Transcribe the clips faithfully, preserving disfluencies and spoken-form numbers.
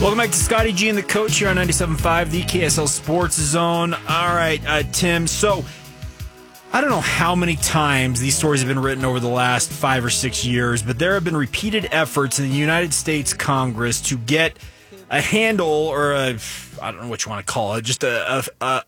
Welcome back to Scotty G and the Coach here on ninety-seven point five, the K S L Sports Zone. All right, uh, Tim, so I don't know how many times these stories have been written over the last five or six years, but there have been repeated efforts in the United States Congress to get a handle or a, I don't know what you want to call it, just a, a, a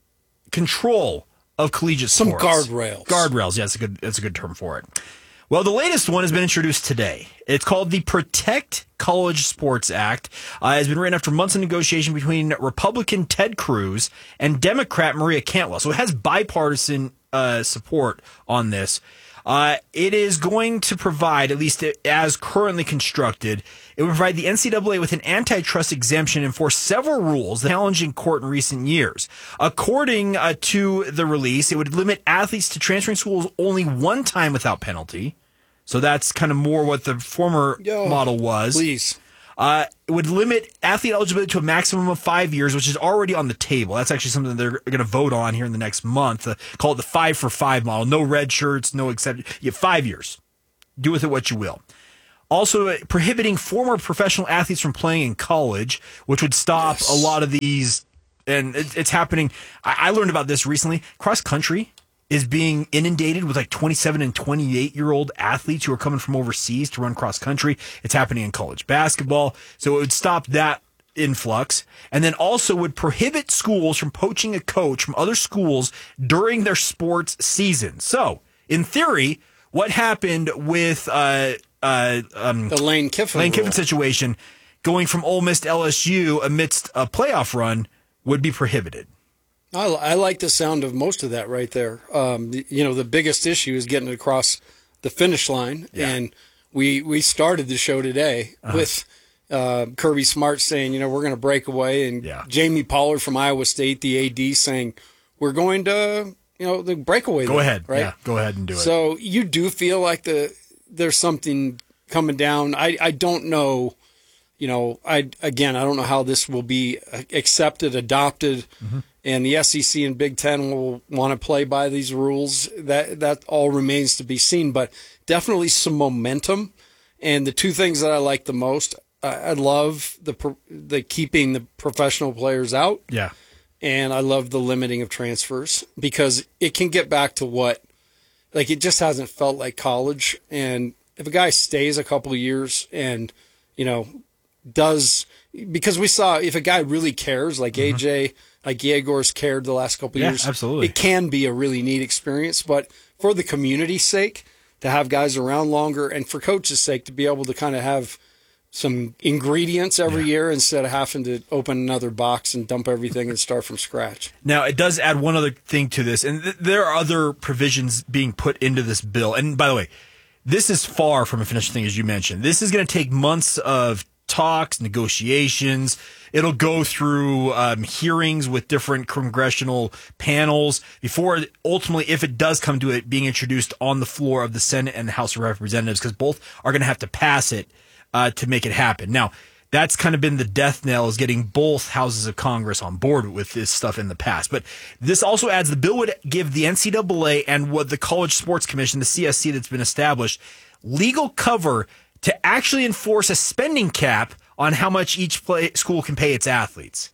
control of collegiate Some sports. guardrails. Guardrails, yeah, that's a good, that's a good term for it. Well, the latest one has been introduced today. It's called the Protect College Sports Act. Uh, it has been written after months of negotiation between Republican Ted Cruz and Democrat Maria Cantwell. So it has bipartisan uh, support on this. Uh, it is going to provide, at least as currently constructed, it would provide the N C double A with an antitrust exemption and enforce several rules that challenged in court in recent years. According uh, to the release, it would limit athletes to transferring schools only one time without penalty. So that's kind of more what the former Yo, model was. Please. Uh, it would limit athlete eligibility to a maximum of five years, which is already on the table. That's actually something they're going to vote on here in the next month. Uh, call it the five for five model. No red shirts, no exception. You have five years. Do with it what you will. Also, uh, prohibiting former professional athletes from playing in college, which would stop Yes. a lot of these. And it, it's happening. I, I learned about this recently. Cross country is being inundated with like twenty-seven and twenty-eight year old athletes who are coming from overseas to run cross country. It's happening in college basketball. So it would stop that influx, and then also would prohibit schools from poaching a coach from other schools during their sports season. So in theory, what happened with uh, uh, um, The Lane Kiffin Lane rule. Kiffin situation going from Ole Miss to L S U amidst a playoff run would be prohibited. I, I like the sound of most of that right there. Um, the- you know, the biggest issue is getting it across the finish line. Yeah. And we we started the show today Uh-huh. with uh, Kirby Smart saying, you know, we're going to break away. And Yeah. Jamie Pollard from Iowa State, the A D, saying, we're going to, you know, the breakaway. Go there, ahead. Right? Yeah, go ahead and do it. So you do feel like the there's something coming down. I, I don't know, you know, I again, I don't know how this will be accepted, adopted, Mm-hmm. and the S E C and Big Ten will want to play by these rules. That that all remains to be seen, but definitely some momentum. And the two things that I like the most, I, I love the pro- the keeping the professional players out, yeah. and I love the limiting of transfers because it can get back to what, like, it just hasn't felt like college. And if a guy stays a couple of years and, you know, does, because we saw if a guy really cares, like A J, like Yegor's cared the last couple of Yeah, years, absolutely. it can be a really neat experience. But for the community's sake, to have guys around longer, and for coaches' sake, to be able to kind of have some ingredients every Yeah. year instead of having to open another box and dump everything and start from scratch. Now, it does add one other thing to this, and th- there are other provisions being put into this bill. And by the way, this is far from a finished thing, as you mentioned. This is going to take months of talks, negotiations. It'll go through um, hearings with different congressional panels before ultimately, if it does come to it, being introduced on the floor of the Senate and the House of Representatives, because both are going to have to pass it uh, to make it happen. Now, that's kind of been the death knell, is getting both houses of Congress on board with this stuff in the past. But this also adds, the bill would give the N C double A and what the College Sports Commission, the C S C that's been established, legal cover to actually enforce a spending cap on how much each play, school can pay its athletes.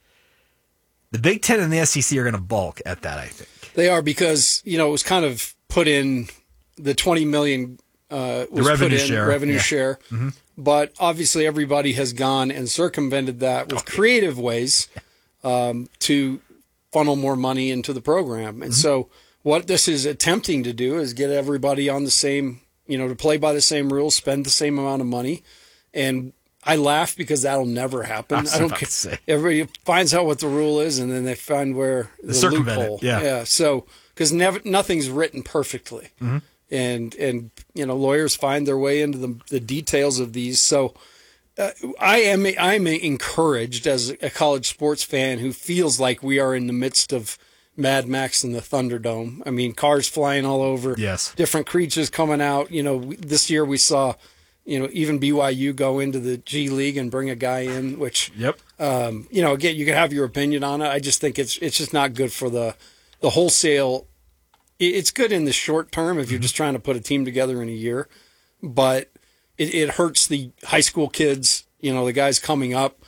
The Big Ten and the S E C are going to balk at that, I think. They are, because, you know, it was kind of put in the twenty million uh, was revenue put in share, revenue yeah. share. Mm-hmm. But obviously everybody has gone and circumvented that with creative ways um, to funnel more money into the program. And Mm-hmm. so what this is attempting to do is get everybody on the same, you know, to play by the same rules, spend the same amount of money. And I laugh because that'll never happen. I was I don't about care. to say. Everybody finds out what the rule is, and then they find where the circumvent it, loophole. yeah. yeah. So because never nothing's written perfectly, Mm-hmm. and and you know lawyers find their way into the the details of these. So uh, I am I'm encouraged as a college sports fan who feels like we are in the midst of Mad Max and the Thunderdome. I mean, cars flying all over. Yes. Different creatures coming out. You know, we, this year we saw, you know, even B Y U go into the G League and bring a guy in, which, Yep. um, you know, again, you can have your opinion on it. I just think it's it's just not good for the the wholesale. it- It's good in the short term if you're just trying to put a team together in a year, but it, it hurts the high school kids, you know, the guys coming up.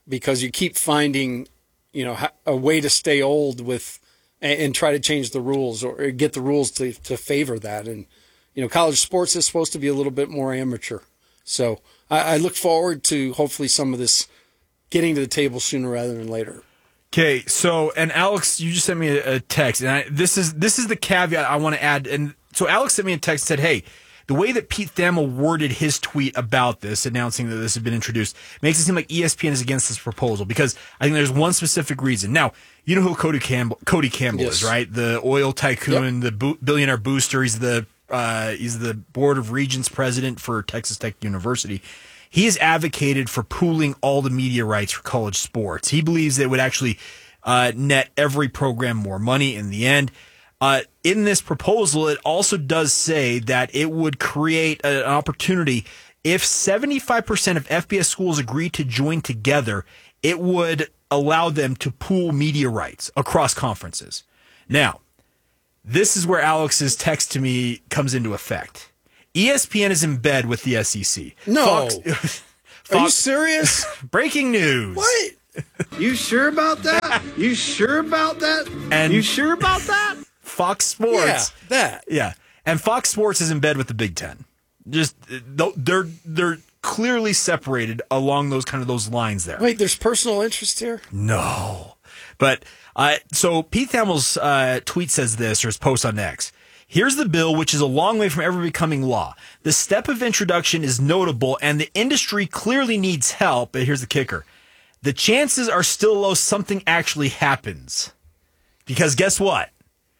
because you keep finding, you know, a way to stay old with and, and try to change the rules or get the rules to, to favor that. And, you know, college sports is supposed to be a little bit more amateur. So I, I look forward to hopefully some of this getting to the table sooner rather than later. Okay, so and Alex, you just sent me a, a text, and I, this is this is the caveat I want to add. And so Alex sent me a text and said, "Hey, the way that Pete Thamel worded his tweet about this, announcing that this had been introduced, makes it seem like E S P N is against this proposal because I think there's one specific reason. Now, you know who Cody Campbell, Cody Campbell Yes. is, right? The oil tycoon, Yep. the bo- billionaire booster. He's the uh, he's the board of regents president for Texas Tech University." He has advocated for pooling all the media rights for college sports. He believes that it would actually uh, net every program more money in the end. Uh, in this proposal, it also does say that it would create a, an opportunity if seventy-five percent of F B S schools agree to join together, it would allow them to pool media rights across conferences. Now, this is where Alex's text to me comes into effect. E S P N is in bed with the S E C. No. Fox, Are you serious? breaking news. What? You sure about that? You sure about that? And- you sure about that? Fox Yeah, Sports. that. Yeah. And Fox Sports is in bed with the Big Ten. Just they're they're clearly separated along those kind of those lines there. Wait, there's personal interest here? No. But uh, so Pete Thamel's uh, tweet says this, or his post on X. Here's the bill, which is a long way from ever becoming law. The step of introduction is notable, and the industry clearly needs help. But here's the kicker. The chances are still low something actually happens. Because guess what?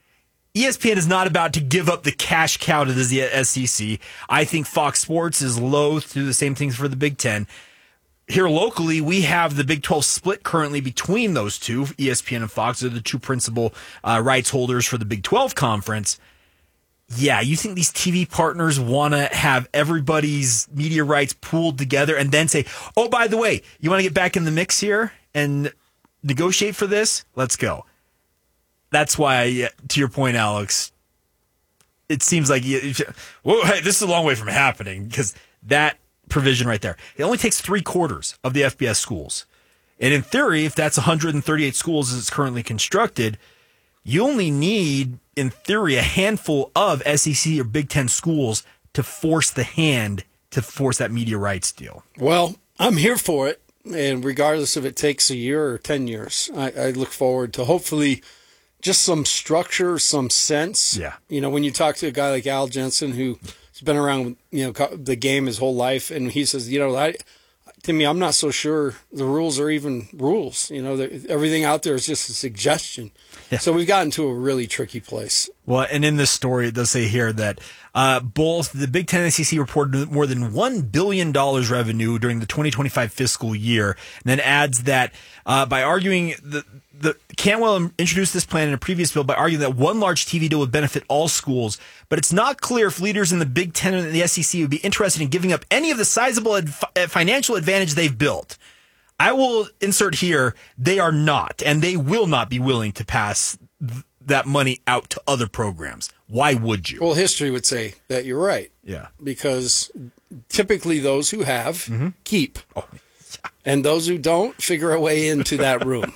E S P N is not about to give up the cash cow to the S E C. I think Fox Sports is loath to do the same things for the Big Ten. Here locally, we have the Big twelve split currently between those two. E S P N and Fox are the two principal uh, rights holders for the Big twelve conference. Yeah, you think these T V partners want to have everybody's media rights pooled together and then say, oh, by the way, you want to get back in the mix here and negotiate for this? Let's go. That's why, to your point, Alex, it seems like, well, hey, this is a long way from happening because that provision right there, it only takes three quarters of the F B S schools. And in theory, if that's one hundred thirty-eight schools as it's currently constructed, you only need, in theory, a handful of S E C or Big Ten schools to force the hand to force that media rights deal. Well, I'm here for it. And regardless if it takes a year or ten years, I, I look forward to hopefully just some structure, some sense. Yeah. You know, when you talk to a guy like Al Jensen, who's been around, you know, the game his whole life, and he says, you know, I, to me, I'm not so sure the rules are even rules. You know, everything out there is just a suggestion. Yeah. So we've gotten to a really tricky place. Well, and in this story, it does say here that uh, both the Big Ten and S E C reported more than one billion dollars revenue during the twenty twenty-five fiscal year, and then adds that uh, by arguing the The Cantwell introduced this plan in a previous bill by arguing that one large T V deal would benefit all schools, but it's not clear if leaders in the Big Ten and the S E C would be interested in giving up any of the sizable ad- financial advantage they've built. I will insert here, they are not, and they will not be willing to pass th- that money out to other programs. Why would you? Well, history would say that you're right. Yeah. Because typically those who have Mm-hmm. keep, Oh, and those who don't figure a way into that room.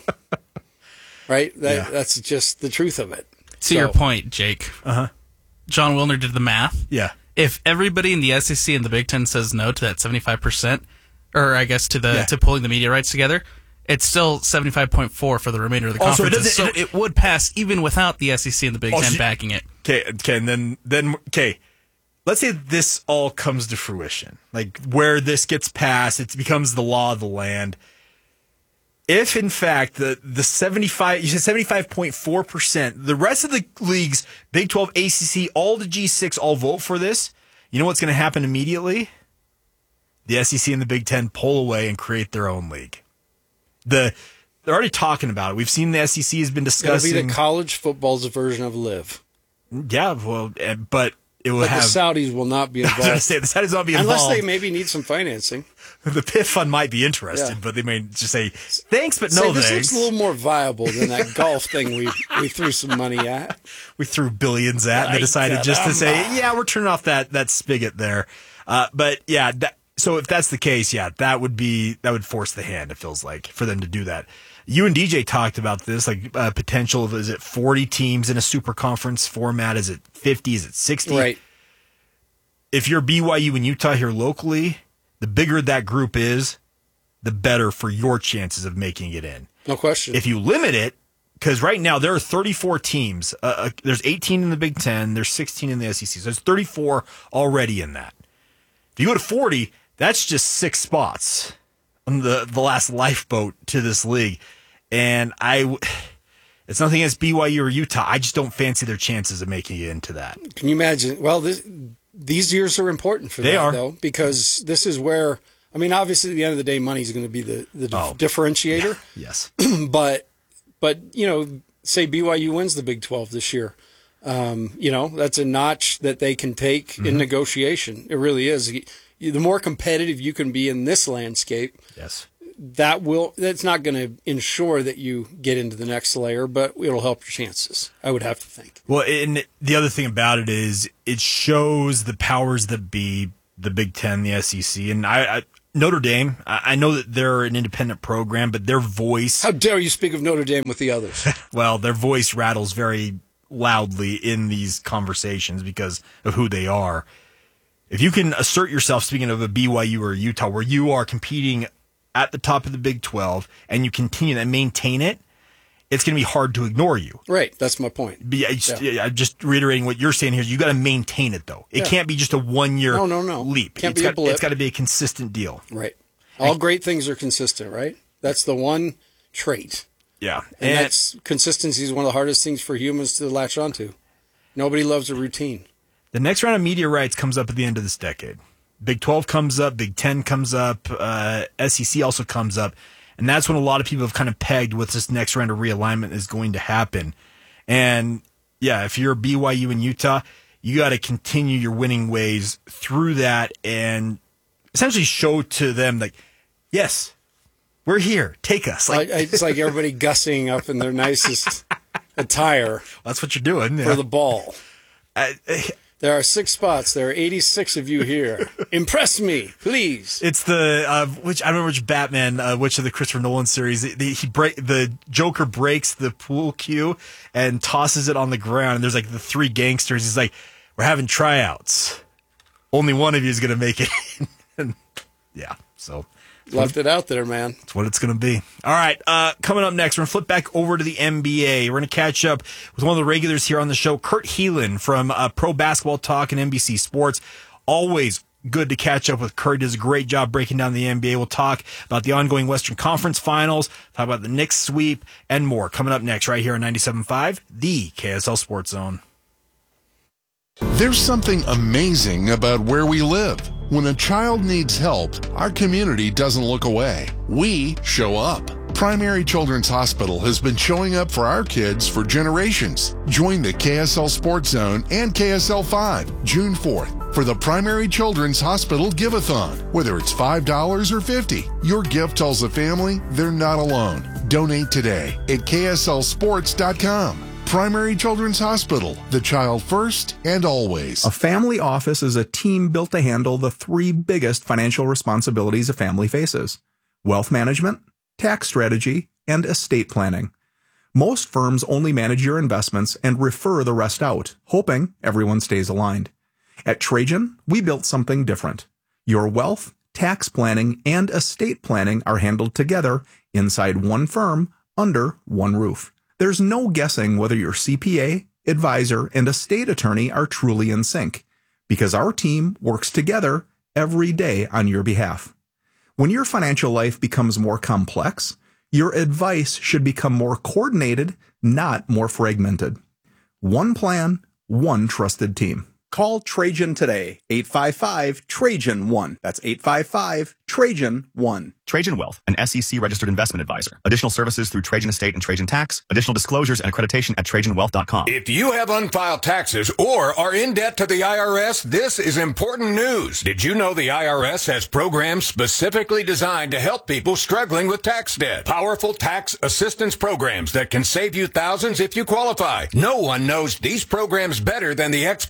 Right? That, Yeah. That's just the truth of it. To So- your point, Jake, uh-huh. John Wilner did the math. Yeah. If everybody in the S E C and the Big Ten says no to that seventy-five percent, or I guess to the Yeah. to pulling the media rights together, it's still seventy-five point four for the remainder of the Oh, so it conferences. So, doesn't- it, would pass even without the S E C and the Big Oh, Ten so you- backing it. Okay, okay, and then then okay. Let's say this all comes to fruition. Like where this gets passed, it becomes the law of the land. If in fact the the seventy-five you said seventy-five point four percent, the rest of the leagues, Big twelve, A C C, all the G six all vote for this, you know what's going to happen immediately? The S E C and the Big Ten pull away and create their own league. The they're already talking about it. We've seen the S E C has been It'll discussing. be the college football's version of Live. Yeah, well, eh, but it will But have. the Saudis will not be I was going to involved. say the Saudis not be Unless involved. they maybe need some financing. The P I F Fund might be interested, Yeah. but they may just say thanks, but Say, no this thanks. looks a little more viable than that golf thing we we threw some money at. We threw billions at, and they Ay, decided just to say, caramba. yeah, we're turning off that that spigot there. Uh, but yeah, that, so if that's the case, yeah, that would be that would force the hand. It feels like for them to do that. You and D J talked about this, like uh, potential of is it forty teams in a super conference format? Is it fifty? Is it sixty? Right. If you're B Y U and Utah here locally, the bigger that group is, the better for your chances of making it in. No question. If you limit it, because right now there are thirty-four teams. Uh, uh, there's eighteen in the Big Ten. There's sixteen in the S E C. So there's thirty-four already in that. If you go to forty, that's just six spots on the, the last lifeboat to this league. And I, it's nothing against B Y U or Utah. I just don't fancy their chances of making it into that. Can you imagine? Well, this, these years are important for they that, are. though, because this is where, I mean, obviously at the end of the day, money is going to be the, the Oh. differentiator. Yes. but, but, you know, say B Y U wins the Big twelve this year. Um, you know, that's a notch that they can take mm-hmm. in negotiation. It really is. The more competitive you can be in this landscape, yes, that will, that's not going to ensure that you get into the next layer, but it'll help your chances, I would have to think. Well, and the other thing about it is it shows the powers that be, the Big Ten, the S E C, and I, I Notre Dame, I know that they're an independent program, but their voice... How dare you speak of Notre Dame with the others? Well, their voice rattles very loudly in these conversations because of who they are. If you can assert yourself, speaking of a B Y U or a Utah, where you are competing at the top of the Big twelve and you continue to maintain it, it's going to be hard to ignore you. Right. That's my point. But I just, yeah. I'm just reiterating what you're saying here. You got to maintain it, though. It yeah. can't be just a one-year no, no, no. leap. Can't it's be got, a blip. It's got to be a consistent deal. Right. All I, great things are consistent, right? That's the one trait. Yeah. And, and that's consistency is one of the hardest things for humans to latch onto. Nobody loves a routine. The next round of media rights comes up at the end of this decade. Big twelve comes up, Big ten comes up, uh, S E C also comes up. And that's when a lot of people have kind of pegged what this next round of realignment is going to happen. And yeah, if you're B Y U and Utah, you got to continue your winning ways through that and essentially show to them, like, yes, we're here. Take us. Like, I, I, it's like everybody gussing up in their nicest attire. That's what you're doing. For yeah. the ball. I, I, There are six spots. There are eighty-six of you here. Impress me, please. It's the uh, which I don't remember which Batman, uh, which of the Christopher Nolan series. The, he break the Joker breaks the pool cue and tosses it on the ground. And there's like the three gangsters. He's like, "We're having tryouts. Only one of you is going to make it." And, yeah, so left it out there, man. That's what it's going to be. All right, uh, coming up next, we're going to flip back over to the N B A. We're going to catch up with one of the regulars here on the show, Kurt Helin from uh, Pro Basketball Talk and N B C Sports. Always good to catch up with Kurt. He does a great job breaking down the N B A. We'll talk about the ongoing Western Conference Finals, talk about the Knicks sweep, and more. Coming up next right here on ninety-seven point five, the K S L Sports Zone. There's something amazing about where we live. When a child needs help, our community doesn't look away. We show up. Primary Children's Hospital has been showing up for our kids for generations. Join the K S L Sports Zone and K S L five, June fourth, for the Primary Children's Hospital Give-a-thon. Whether it's five dollars or fifty dollars, your gift tells the family they're not alone. Donate today at K S L sports dot com. Primary Children's Hospital, the child first and always. A family office is a team built to handle the three biggest financial responsibilities a family faces: wealth management, tax strategy, and estate planning. Most firms only manage your investments and refer the rest out, hoping everyone stays aligned. At Trajan, we built something different. Your wealth, tax planning, and estate planning are handled together inside one firm under one roof. There's no guessing whether your C P A, advisor, and estate attorney are truly in sync, because our team works together every day on your behalf. When your financial life becomes more complex, your advice should become more coordinated, not more fragmented. One plan, one trusted team. Call Trajan today, eight five five, Trajan one. That's eight five five, Trajan one. Trajan Wealth, an S E C-registered investment advisor. Additional services through Trajan Estate and Trajan Tax. Additional disclosures and accreditation at Trajan Wealth dot com. If you have unfiled taxes or are in debt to the I R S, this is important news. Did you know the I R S has programs specifically designed to help people struggling with tax debt? Powerful tax assistance programs that can save you thousands if you qualify. No one knows these programs better than the experts at I R S.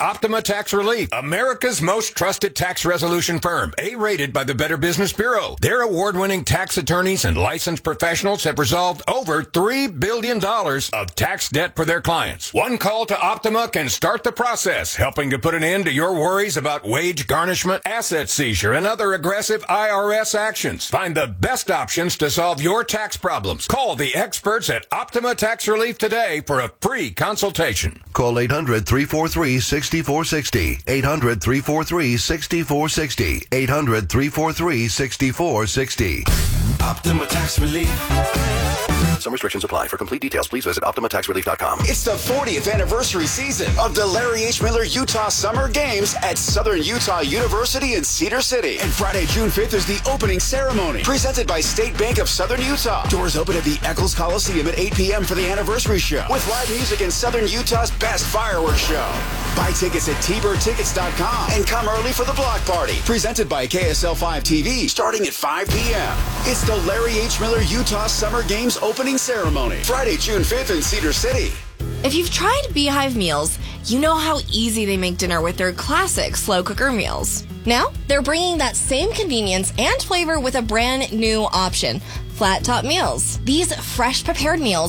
Optima Tax Relief, America's most trusted tax resolution firm, A-rated by the Better Business Bureau. Their award-winning tax attorneys and licensed professionals have resolved over three billion dollars of tax debt for their clients. One call to Optima can start the process, helping to put an end to your worries about wage garnishment, asset seizure, and other aggressive I R S actions. Find the best options to solve your tax problems. Call the experts at Optima Tax Relief today for a free consultation. Call eight hundred, three four three, six four six zero. eight hundred, three four three, six four six zero. eight hundred, three four three, six four six zero. Optima Tax Relief. Some restrictions apply. For complete details, please visit optima tax relief dot com. It's the fortieth anniversary season of the Larry H. Miller Utah Summer Games at Southern Utah University in Cedar City. And Friday, June fifth is the opening ceremony presented by State Bank of Southern Utah. Doors open at the Eccles Coliseum at eight p.m. for the anniversary show with live music and Southern Utah's best fireworks show. Buy tickets at t bird tickets dot com and come early for the block party presented by K S L five T V starting at five p.m. It's the Larry H. Miller Utah Summer Games opening ceremony, Friday, June fifth in Cedar City. If you've tried Beehive meals, you know how easy they make dinner with their classic slow cooker meals. Now, they're bringing that same convenience and flavor with a brand new option, Flat Top Meals. These fresh prepared meals